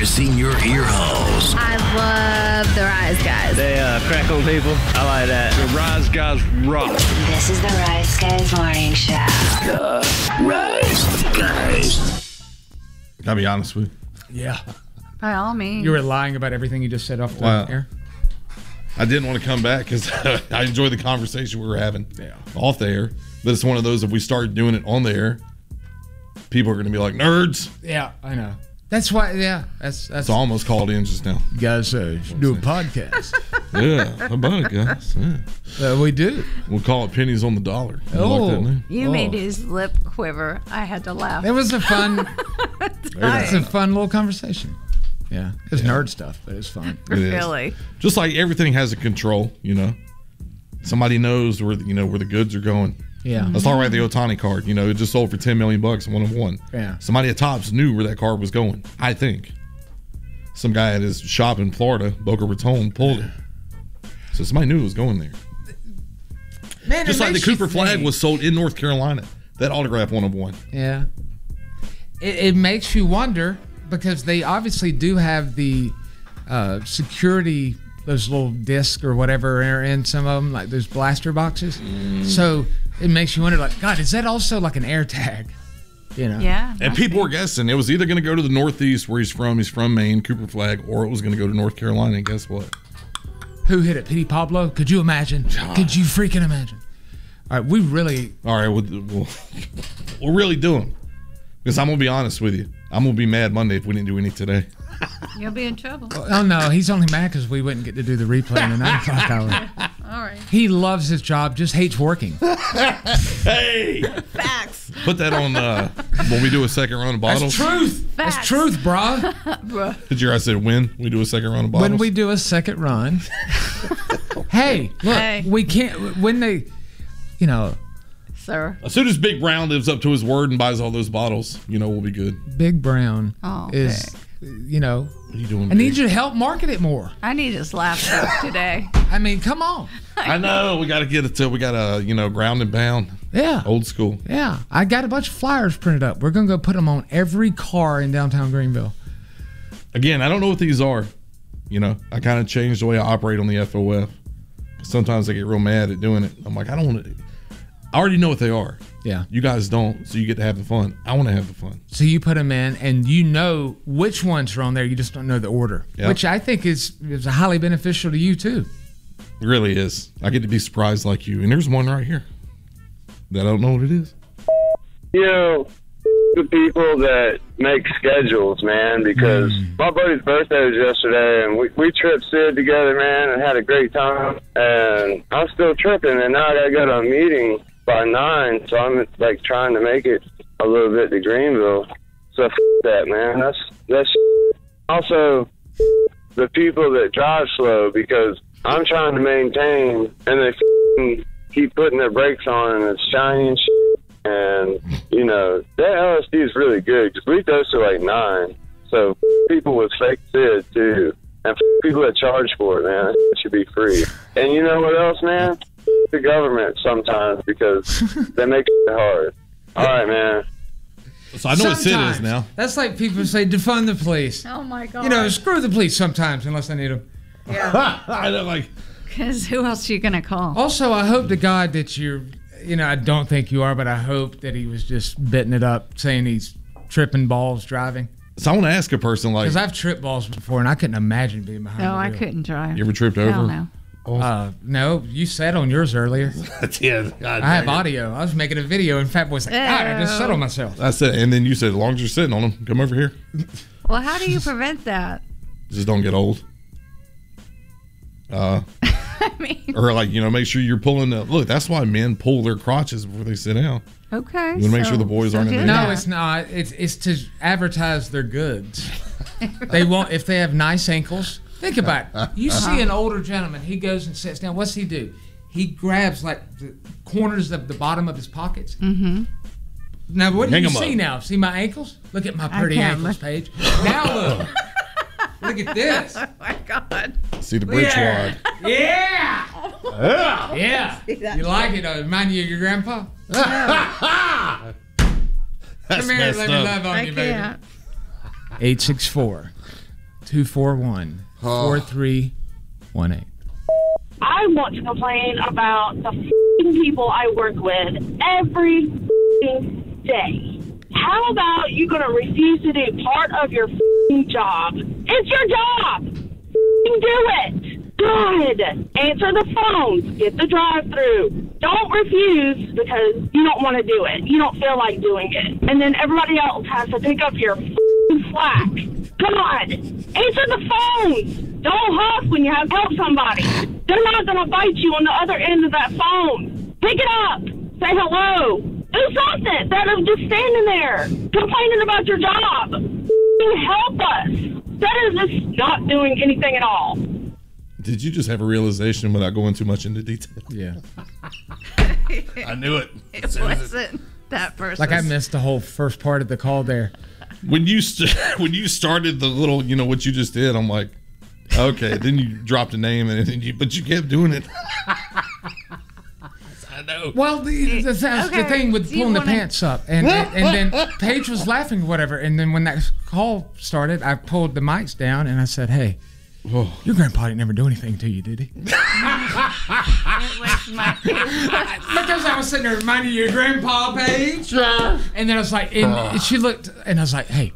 piercing your ear holes. I love the Rise Guys. They crack on people. I like that. The Rise Guys rock. This is the Rise Guys Morning Show. The Rise Guys. Gotta be honest with you. Yeah. By all means. You were lying about everything you just said off the air. I didn't want to come back because I enjoyed the conversation we were having off the air. But it's one of those, if we start doing it on the air, people are going to be like, nerds. Yeah, I know. That's why, that's So I almost called in just now. You guys should do a podcast. Yeah, how about it, guys? Yeah. We do. We'll call it pennies on the dollar. You made his lip quiver. I had to laugh. It was a fun, it's a fun little conversation. Yeah, it's nerd stuff, but it's fun. Really? Just like everything has a control, you know. Somebody knows where the goods are going. Yeah. Let's talk about the Ohtani card. You know, it just sold for $10 million, 1-of-1. Yeah. Somebody at Topps knew where that card was going, I think. Some guy at his shop in Florida, Boca Raton, pulled it. So somebody knew it was going there. Man, just like the Cooper flag was sold in North Carolina. That autograph 1-of-1. Yeah. It makes you wonder, because they obviously do have the security, those little discs or whatever are in some of them, like those blaster boxes. So it makes you wonder, like, God, is that also like an air tag? You know? Yeah. And people were guessing it was either going to go to the Northeast where he's from Maine, Cooper flag, or it was going to go to North Carolina. And guess what? Who hit it? Petey Pablo? Could you imagine? Could you freaking imagine? All right, we'll really do them. Because I'm going to be honest with you. I'm going to be mad Monday if we didn't do any today. You'll be in trouble. Oh, no, he's only mad because we wouldn't get to do the replay in the 9 o'clock hour. All right. He loves his job, just hates working. Hey! Facts. Put that on when we do a second run of bottles. That's truth. Facts. That's truth, brah. Did you hear I said when we do a second run of bottles? When we do a second run. Hey, look, we can't, when they, you know. Sir. As soon as Big Brown lives up to his word and buys all those bottles, you know we'll be good. Big Brown is, you know. What are you doing? I need you to help market it more. I need his laptop today. I mean, come on. I know. We got to get it to, we got to, ground and pound. Yeah. Old school. Yeah. I got a bunch of flyers printed up. We're going to go put them on every car in downtown Greenville. Again, I don't know what these are. You know, I kind of changed the way I operate on the FOF. Sometimes I get real mad at doing it. I'm like, I don't want to. I already know what they are. Yeah. You guys don't, so you get to have the fun. I want to have the fun. So you put them in, and you know which ones are on there. You just don't know the order, which I think is highly beneficial to you, too. It really is. I get to be surprised like you. And there's one right here that I don't know what it is. You know, the people that make schedules, man, because my buddy's birthday was yesterday, and we tripped Sid together, man, and had a great time. And I'm still tripping, and now I got to go to a meeting by 9, so I'm like trying to make it a little bit to Greenville. So that, man. That's also the people that drive slow, because I'm trying to maintain, and they keep putting their brakes on, and it's shiny and and you know that LSD is really good because we dose to like 9. So people with fake Sid too, and people that charge for it, man, it should be free. And you know what else, man? The government sometimes, because they make it hard. All right, man. So I know what Sid is now. That's like people say, defund the police. Oh, my God. You know, screw the police sometimes unless they need them. Yeah. I know, like. Because who else are you going to call? Also, I hope to God that you're, you know, I don't think you are, but I hope that he was just bitting it up, saying he's tripping balls driving. So I want to ask a person like. Because I've tripped balls before, and I couldn't imagine being behind No, the I wheel. couldn't drive. You ever tripped over? Hell no. No, you said on yours earlier. Yeah, I have audio. I was making a video, and Fat Boy's like, God, I just settled myself. I said, and then you said, as long as you're sitting on them, come over here. Well, how do you prevent that? Just don't get old. I mean, or like, you know, make sure you're pulling the, look, that's why men pull their crotches before they sit down. Okay. You want to make sure the boys aren't in there. No, it's not. It's to advertise their goods. They won't, if they have nice ankles. Think about it. You see an older gentleman, he goes and sits down. What's he do? He grabs like the corners of the bottom of his pockets. Mm-hmm. Now, what do Hang you 'em see up. now? See my ankles? Look at my pretty ankles, Paige. Now look. Look at this. Oh, my God. See the bridge wad. Yeah. Yeah. You like it? Remind you of your grandpa? That's Come here, messed let me up. love on I you, baby. can't. 864 241-4318. I want to complain about the f***ing people I work with every f***ing day. How about you going to refuse to do part of your f***ing job? It's your job! F***ing do it! God! Answer the phones. Get the drive-through. Don't refuse because you don't want to do it. You don't feel like doing it. And then everybody else has to pick up your f***ing slack. Come on! Answer the phones! Don't huff when you have to help somebody. They're not going to bite you on the other end of that phone. Pick it up. Say hello. Do something instead of just standing there complaining about your job. Help us. That is just not doing anything at all. Did you just have a realization without going too much into detail? Yeah. I knew it. It wasn't that person. Like I missed the whole first part of the call there. When you started the little, what you just did, I'm like, okay. Then you dropped a name, but you kept doing it. I know. Well, that's the thing with pulling the pants up, and then Paige was laughing or whatever, and then when that call started, I pulled the mics down and I said, "Hey, your grandpa didn't ever do anything to you, did he?" It was my Because I was sitting there reminding you of your grandpa, Paige. And then I was like, and she looked, and I was like, "Hey."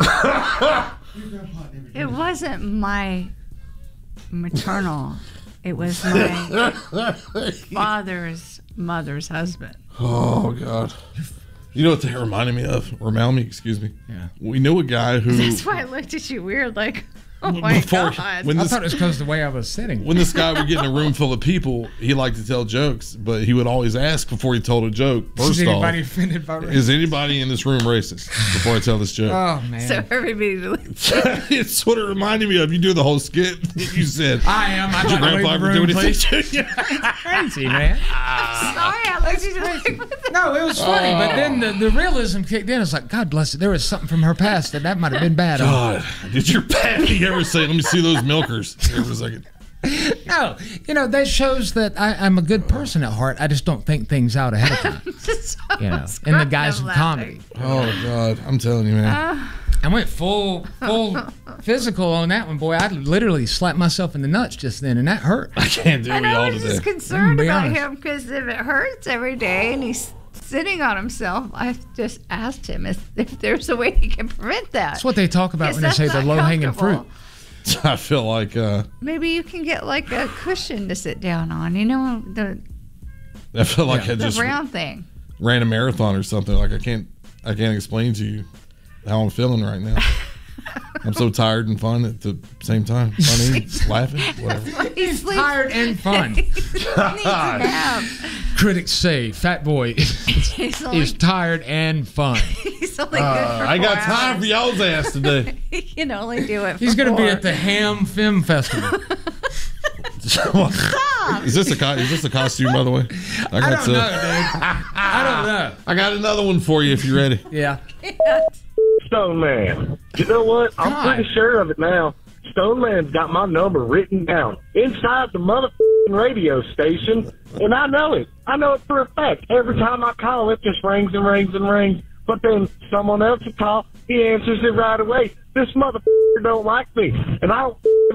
It wasn't my maternal. It was my father's mother's husband. Oh, God. You know what they reminded me of? Excuse me. Yeah. We knew a guy who... That's why I looked at you weird, like, oh my God. I thought it was because of the way I was sitting. When this guy would get in a room full of people, he liked to tell jokes, but he would always ask before he told a joke, first off, offended by racism? is anybody in this room racist before I tell this joke? Oh, man. So everybody... It's what it reminded me of. You do the whole skit. You said, I am. Did your grandpa ever do anything to you? Crazy, man. Sorry, I looked at you like... No, it was funny, but then the realism kicked in. It's like, God bless it. There was something from her past that might have been bad. God, did your pappy ever say, let me see those milkers? It was like... No, that shows that I'm a good person at heart. I just don't think things out ahead of time. In the guise of comedy. Oh, God. I'm telling you, man. I went full physical on that one, boy. I literally slapped myself in the nuts just then, and that hurt. I can't do it all I was today. just concerned be about honest. him because if it hurts every day and he's sitting on himself, I just asked him if there's a way he can prevent that. That's what they talk about Yes, when they say that's the not low-hanging fruit. comfortable. I feel like... Maybe you can get like a cushion to sit down on. The I feel like I just round thing. ran a marathon or something. Like I can't explain to you how I'm feeling right now. I'm so tired and fun at the same time. Funny, laughing, whatever. He's Tired and fun. needs a nap. Critics say Fat Boy is tired and fun. He's only good for 4 I got time hours. for y'all's ass today. He can only do it. He's going to be at the Ham Film Festival. Is this a costume, by the way? I don't know, dude. I don't know. I got another one for you if you're ready. Yeah. Stone Man. You know what? I'm pretty sure of it now. Stone Man's got my number written down inside the motherfucking radio station, and I know it. I know it for a fact. Every time I call, it just rings and rings and rings. But then someone else will call, he answers it right away. This motherfucker don't like me, and I don't